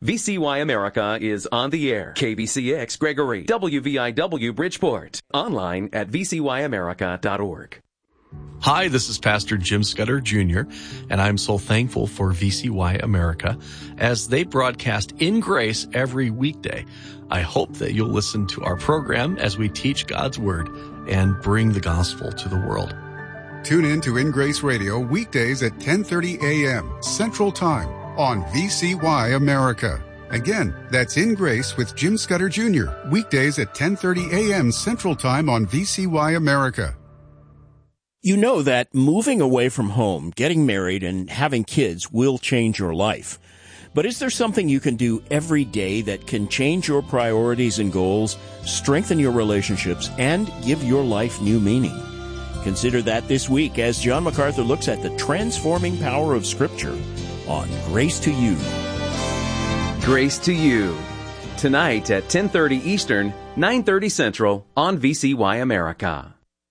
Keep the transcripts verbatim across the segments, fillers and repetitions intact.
V C Y America is on the air. K B C X Gregory, W V I W Bridgeport. Online at v c y america dot org. Hi, this is Pastor Jim Scudder, Junior, and I'm so thankful for V C Y America as they broadcast In Grace every weekday. I hope that you'll listen to our program as we teach God's Word and bring the gospel to the world. Tune in to In Grace Radio weekdays at ten thirty a.m. Central Time on V C Y America. Again, that's In Grace with Jim Scudder, Junior, weekdays at ten thirty a.m. Central Time on V C Y America. You know that moving away from home, getting married, and having kids will change your life. But is there something you can do every day that can change your priorities and goals, strengthen your relationships, and give your life new meaning? Consider that this week as John MacArthur looks at the transforming power of Scripture on Grace to You. Grace to You. Tonight at ten thirty Eastern, nine thirty Central on V C Y America.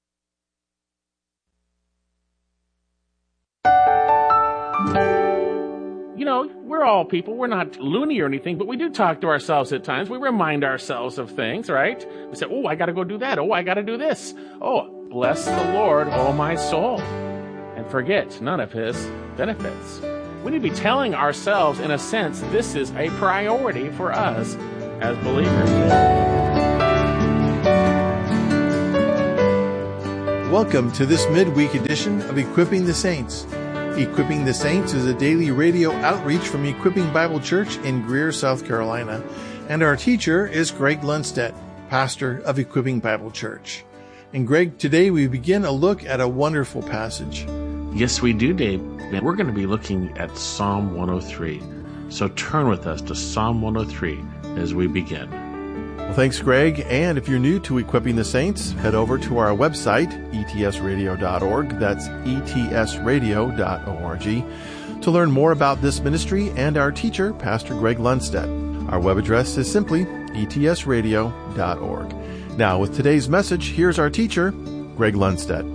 You know, we're all people. We're not loony or anything, but we do talk to ourselves at times. We remind ourselves of things, right? We say, oh, I got to go do that. Oh, I got to do this. Oh, bless the Lord, oh my soul, and forget none of his benefits. We need to be telling ourselves, in a sense, this is a priority for us as believers. Welcome to this midweek edition of Equipping the Saints. Equipping the Saints is a daily radio outreach from Equipping Bible Church in Greer, South Carolina, and our teacher is Greg Lundstedt, pastor of Equipping Bible Church. And Greg, today we begin a look at a wonderful passage. Yes, we do, Dave. We're going to be looking at Psalm one oh three. So turn with us to Psalm one oh three as we begin. Well, thanks, Greg. And if you're new to Equipping the Saints, head over to our website, e t s radio dot org. That's e t s radio dot org to learn more about this ministry and our teacher, Pastor Greg Lundstedt. Our web address is simply e t s radio dot org. Now, with today's message, here's our teacher, Greg Lundstedt.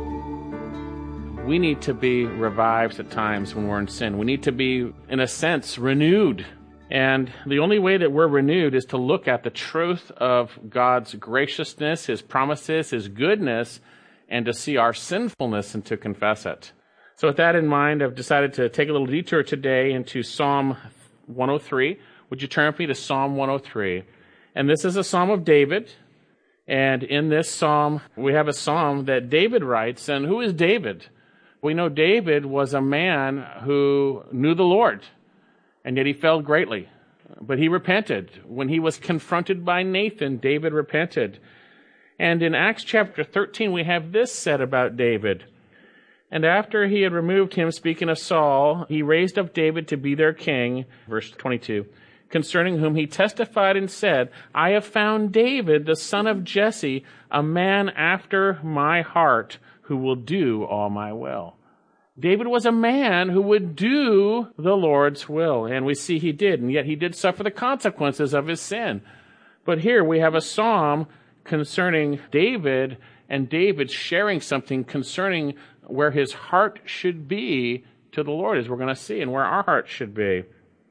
We need to be revived at times when we're in sin. We need to be, in a sense, renewed. And the only way that we're renewed is to look at the truth of God's graciousness, His promises, His goodness, and to see our sinfulness and to confess it. So with that in mind, I've decided to take a little detour today into Psalm one oh three. Would you turn with me to Psalm one oh three? And this is a Psalm of David. And in this Psalm, we have a Psalm that David writes. And who is David? We know David was a man who knew the Lord. And yet he failed greatly. But he repented. When he was confronted by Nathan, David repented. And in Acts chapter thirteen, we have this said about David. And after he had removed him, speaking of Saul, he raised up David to be their king, verse twenty-two, concerning whom he testified and said, I have found David, the son of Jesse, a man after my heart, who will do all my will. David was a man who would do the Lord's will, and we see he did, and yet he did suffer the consequences of his sin. But here we have a psalm concerning David, and David sharing something concerning where his heart should be to the Lord, as we're going to see, and where our heart should be.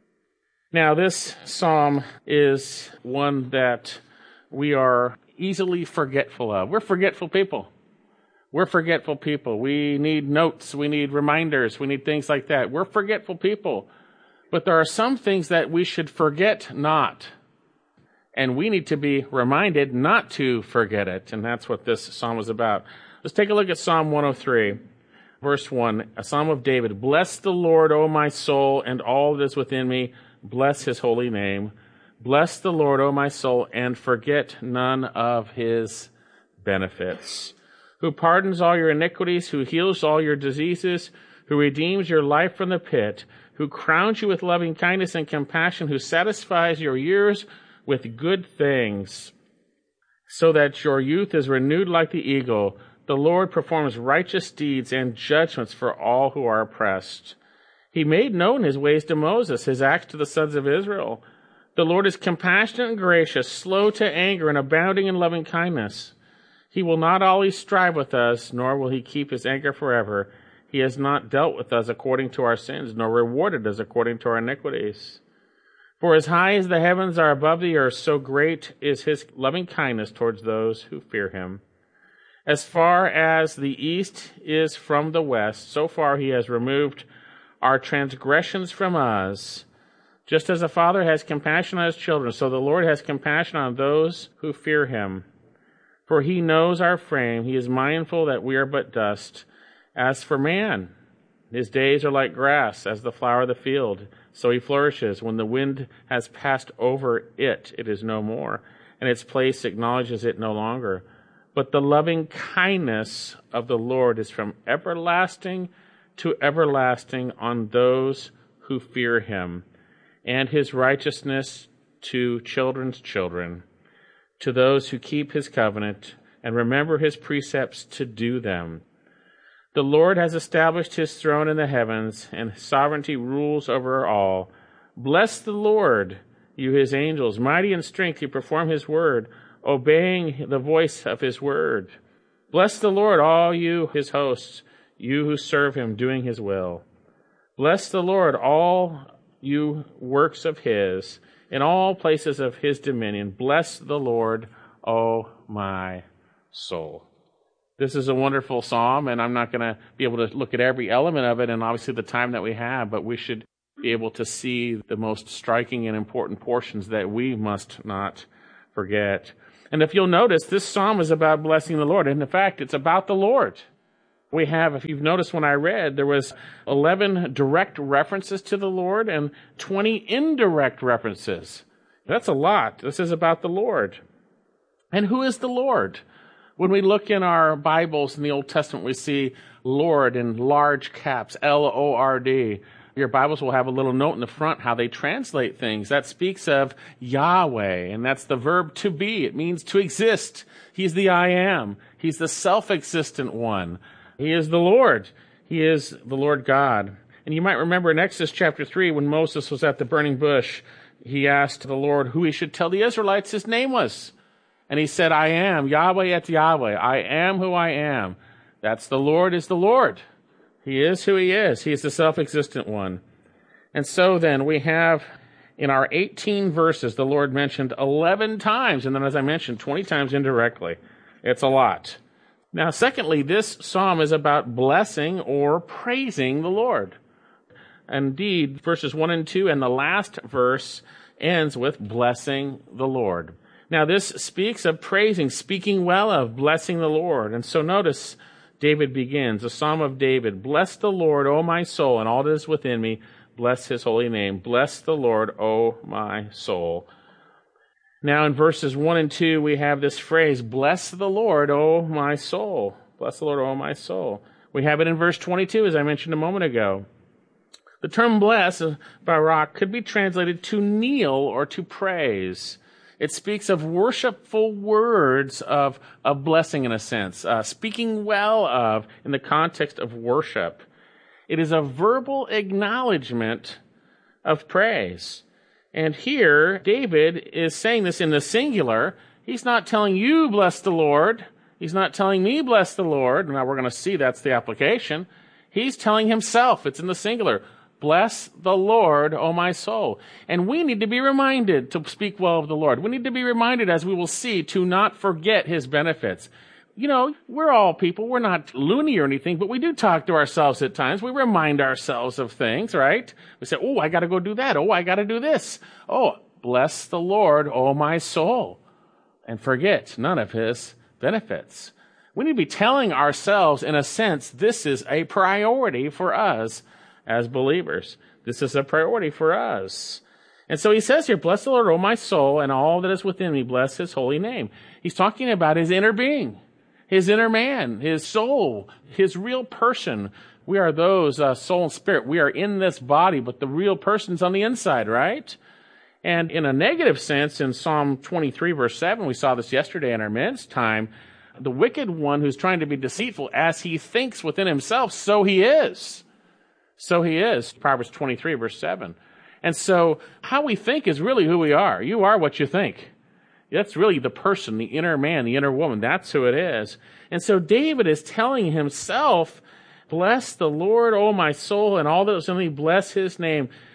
Now, this psalm is one that we are easily forgetful of. We're forgetful people. We're forgetful people. We need notes. We need reminders. We need things like that. We're forgetful people. But there are some things that we should forget not. And we need to be reminded not to forget it. And that's what this psalm is about. Let's take a look at Psalm one oh three, verse one, a psalm of David. Bless the Lord, O my soul, and all that is within me. Bless his holy name. Bless the Lord, O my soul, and forget none of his benefits. Who pardons all your iniquities, who heals all your diseases, who redeems your life from the pit, who crowns you with loving kindness and compassion, who satisfies your years with good things, so that your youth is renewed like the eagle. The Lord performs righteous deeds and judgments for all who are oppressed. He made known his ways to Moses, his acts to the sons of Israel. The Lord is compassionate and gracious, slow to anger and abounding in loving kindness. He will not always strive with us, nor will he keep his anger forever. He has not dealt with us according to our sins, nor rewarded us according to our iniquities. For as high as the heavens are above the earth, so great is his loving kindness towards those who fear him. As far as the east is from the west, so far he has removed our transgressions from us. Just as a father has compassion on his children, so the Lord has compassion on those who fear him. For he knows our frame. He is mindful that we are but dust. As for man, his days are like grass, as the flower of the field. So he flourishes. When the wind has passed over it, it is no more, and its place acknowledges it no longer. But the loving kindness of the Lord is from everlasting to everlasting on those who fear him, and his righteousness to children's children, to those who keep his covenant and remember his precepts to do them. The Lord has established his throne in the heavens, and his sovereignty rules over all. Bless the Lord, you his angels, mighty in strength, who perform his word, obeying the voice of his word. Bless the Lord, all you his hosts, you who serve him, doing his will. Bless the Lord, all you works of his, in all places of his dominion. Bless the Lord, O my soul. This is a wonderful psalm, and I'm not going to be able to look at every element of it, and obviously the time that we have, but we should be able to see the most striking and important portions that we must not forget. And if you'll notice, this psalm is about blessing the Lord, and in fact, it's about the Lord. We have, if you've noticed when I read, there was eleven direct references to the Lord and twenty indirect references. That's a lot. This is about the Lord. And who is the Lord? When we look in our Bibles in the Old Testament, we see Lord in large caps, L O R D. Your Bibles will have a little note in the front how they translate things. That speaks of Yahweh, and that's the verb to be. It means to exist. He's the I am. He's the self-existent one. He is the Lord. He is the Lord God. And you might remember in Exodus chapter three, when Moses was at the burning bush, he asked the Lord who he should tell the Israelites his name was. And he said, I am, Yahweh et Yahweh. I am who I am. That's the Lord is the Lord. He is who he is. He is the self-existent one. And so then we have in our eighteen verses, the Lord mentioned eleven times. And then as I mentioned, twenty times indirectly. It's a lot. Now, secondly, this psalm is about blessing or praising the Lord. Indeed, verses one and two and the last verse ends with blessing the Lord. Now, this speaks of praising, speaking well of, blessing the Lord. And so notice David begins, a psalm of David. Bless the Lord, O my soul, and all that is within me. Bless his holy name. Bless the Lord, O my soul. Now, in verses one and two, we have this phrase, bless the Lord, O my soul. Bless the Lord, O my soul. We have it in verse twenty-two, as I mentioned a moment ago. The term bless, barak, could be translated to kneel or to praise. It speaks of worshipful words of, of blessing in a sense, uh, speaking well of in the context of worship. It is a verbal acknowledgement of praise. And here, David is saying this in the singular. He's not telling you, bless the Lord. He's not telling me, bless the Lord. Now we're going to see that's the application. He's telling himself, it's in the singular. Bless the Lord, O my soul. And we need to be reminded to speak well of the Lord. We need to be reminded, as we will see, to not forget his benefits. You know, we're all people. We're not loony or anything, but we do talk to ourselves at times. We remind ourselves of things, right? We say, oh, I got to go do that. Oh, I got to do this. Oh, bless the Lord, O my soul. And forget none of his benefits. We need to be telling ourselves, in a sense, this is a priority for us as believers. This is a priority for us. And so he says here, bless the Lord, O my soul, and all that is within me, bless his holy name. He's talking about his inner being, his inner man, his soul, his real person. We are those, uh, soul and spirit. We are in this body, but the real person's on the inside, right? And in a negative sense, in Psalm twenty-three, verse seven, we saw this yesterday in our men's time, the wicked one who's trying to be deceitful, as he thinks within himself, so he is. So he is, Proverbs twenty-three, verse seven. And so how we think is really who we are. You are what you think. That's really the person, the inner man, the inner woman. That's who it is. And so David is telling himself, bless the Lord, O my soul, and all that is in me, bless his name.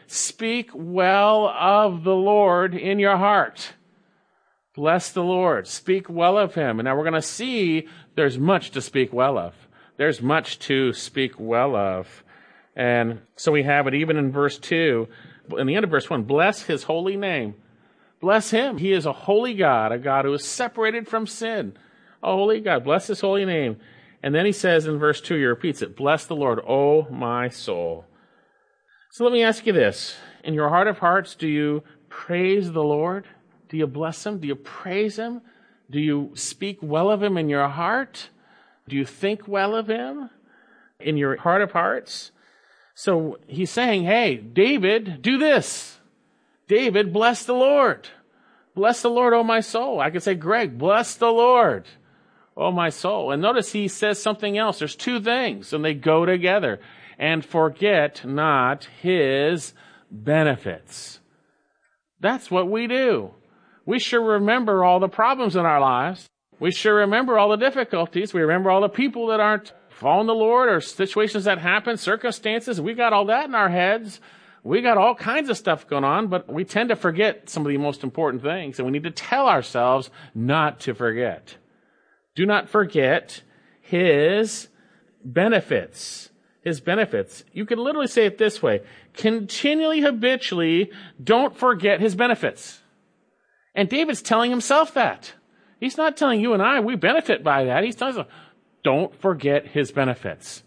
speak well of the Lord in your heart. Bless the Lord. Speak well of him. And now we're going to see there's much to speak well of. There's much to speak well of. And so we have it even in verse two. In the end of verse one, bless his holy name. Bless him. He is a holy God, a God who is separated from sin. A holy God. Bless his holy name. And then he says in verse two, he repeats it, bless the Lord, O my soul. So let me ask you this. In your heart of hearts, do you praise the Lord? Do you bless him? Do you praise him? Do you speak well of him in your heart? Do you think well of him in your heart of hearts? So he's saying, hey, David, do this. David, bless the Lord. Bless the Lord, O my soul. I could say, Greg, bless the Lord, O my soul. And notice he says something else. There's two things, and they go together. And forget not his benefits. That's what we do. We sure remember all the problems in our lives. We sure remember all the difficulties. We remember all the people that aren't following the Lord or situations that happen, circumstances. We got all that in our heads. We got all kinds of stuff going on, but we tend to forget some of the most important things, and we need to tell ourselves not to forget. Do not forget his benefits. His benefits. You could literally say it this way. Continually, habitually, don't forget his benefits. And David's telling himself that. He's not telling you and I we benefit by that. He's telling us, don't forget his benefits.